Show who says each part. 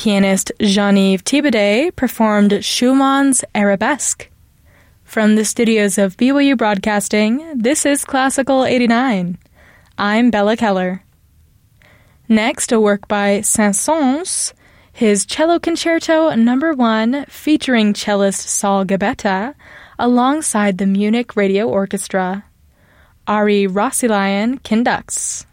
Speaker 1: Pianist Jean-Yves Thibaudet performed Schumann's Arabesque. From the studios of BYU Broadcasting, this is Classical 89. I'm Bella Keller. Next, a work by Saint-Saëns, his Cello Concerto No. 1 featuring cellist Saul Gabetta alongside the Munich Radio Orchestra. Ari Rossilian conducts.